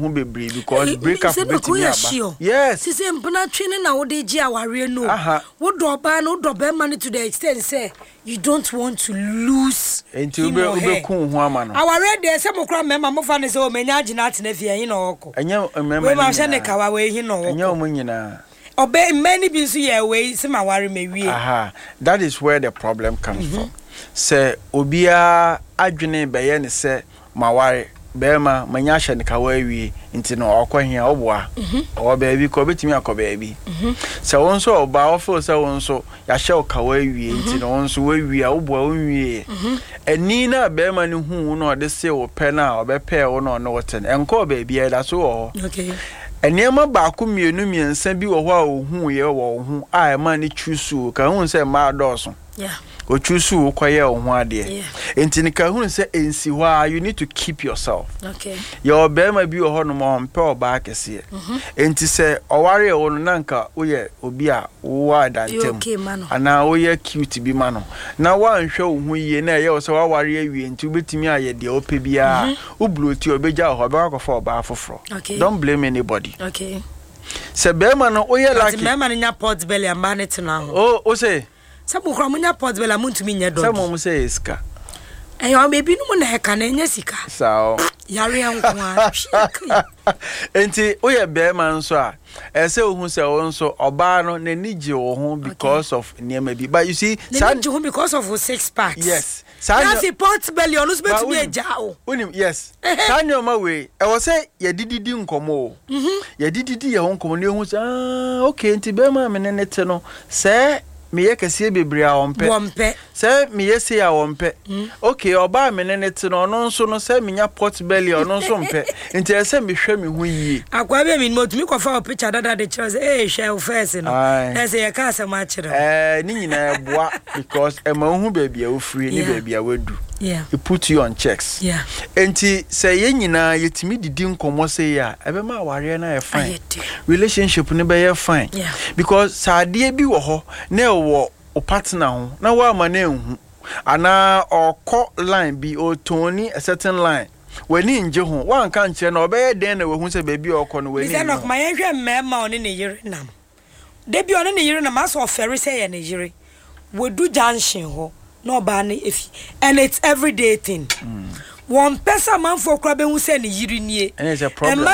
ho bebre because break up with me aba. Yes. Say mpana twene na wo de gi aware no. Wo do ba no do be man to the extent say you don't want to lose. Enti ube kun ho ama no. Aware de say mo kra mema mo fa ne say o menya agina atena fie hin na woko. Enya mema. We ma hye ne kawa we hin na woko. Enya o nyina. Obey many bin so ye we say ma ware me wie. That is where the problem comes from. Say obia adwene be ye ne say ma ware bema manya hye ne kawa wie nti no okwohia oboa. O baabi ko betimi akobaabi. Say won so oba ofo say won so ya hye kawa wie nti no won so we wie oboa onwie. Eni na bema ne hu no de say wo pe na obepe wo no woten enko baabi e da so wo. Okay. Enema ba ku mienu miensa bi wo ho a ohu ye wo ho a ma ne chusu ka hu se ma doso. Yeah. O chusu koye wo ho ade. Enti ni ka hu se ensi ho a you need to keep yourself. Okay. Your bema bi wo ho no mo mpe oba kese. Enti se oware wo no nanka wo ye obi a wo adantem. Ana wo ye cute bi ma no. Na wa nhwe wo ho yie na ye wo se wa ware awie enti obetimi aye de ope bia. Wo bluoti obeja ho ba akofo oba afoforo. Don't blame anybody. Okay. Se bema no wo ye lucky. Bema no nya port belly amba ne tena ho. O say Sabu kwa munya port belly amuntumi nya do. Some mo say iska. Eyo bebi no mo na heka na nya sika. Sao. Yare ankwa. Enti wo ye bema nso a ese ohun se wo nso oba no na nije wo ho because of niema bi. But you see, nije ho because of 6 packs. Yes. That's port belly onu so be eja o. Unim yes. Sanyo ma we e wo say ye dididi nkomo. Ye dididi ye ho nkomo ne hu say okay enti bema me ne te no say me ye kese bebre a wompe se me ye se a wompe okay oba me ne te no no nso no se me nya port belly no nso mpe nti se me hwe me hu yie akwa be me motumi kofa o picture dada de choose share first no na se ye ka asema kire ni nyina eboa because e ma hu baby a ofri ni baby a wadu it put you on checks enti se ye nyina yetimi didi nkomo se ya ebe ma aware na e fine relationship ne be ye fine because saade bi wo ho na wo partner ho na wa ma na enhu ana okọ line bi o toni a certain line wani nje ho wan kan kire na obeye den na we hu se baby okọ no wani se no ma ye hwe mmema oni ne yire nam de bi oni ne yire na ma so ofere se ye ne yire wodu junction ho no ba na efi and it's everyday thing one person man for kra be hu se ne yire nie and it's a problem.